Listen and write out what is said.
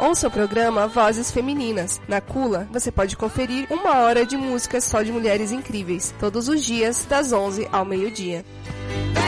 Ouça o programa Vozes Femininas. Na Cula, você pode conferir 1 hora de músicas só de mulheres incríveis, todos os dias, das 11 ao meio-dia.